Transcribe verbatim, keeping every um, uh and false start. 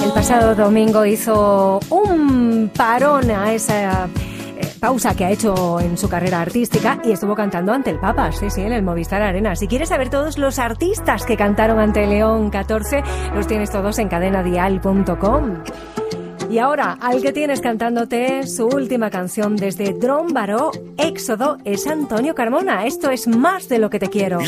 el pasado domingo hizo un parón a esa eh, pausa que ha hecho en su carrera artística y estuvo cantando ante el Papa, sí, sí, en el Movistar Arena. Si quieres saber todos los artistas que cantaron ante León catorce, los tienes todos en cadena dial punto com. Y ahora, al que tienes cantándote su última canción desde Dron Baró, Éxodo, es Antonio Carmona. Esto es Más de lo que te quiero.